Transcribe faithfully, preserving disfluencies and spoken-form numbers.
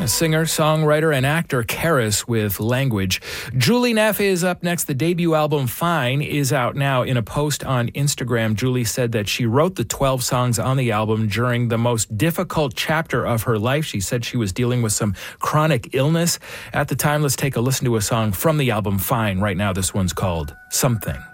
Singer, songwriter, and actor Karis with Language. Julie Neff is up next. The debut album Fine is out now. In a post on Instagram, Julie said that she wrote the twelve songs on the album during the most difficult chapter of her life. She said she was dealing with some chronic illness at the time. Let's take a listen to a song from the album Fine right now. This one's called Something.